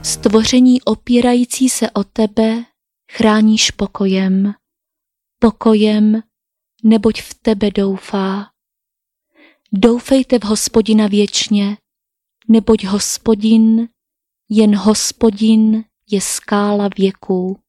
Stvoření opírající se o tebe chráníš pokojem. Pokojem, neboť v tebe doufá. Doufejte v Hospodina věčně, neboť Hospodin, jen Hospodin je skála věků.